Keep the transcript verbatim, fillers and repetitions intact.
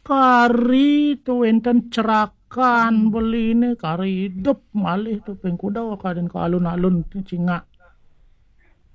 Kari tu enten cerakan beli ini kari hidup malih tu pengkuda kaden ke alun-alun cinga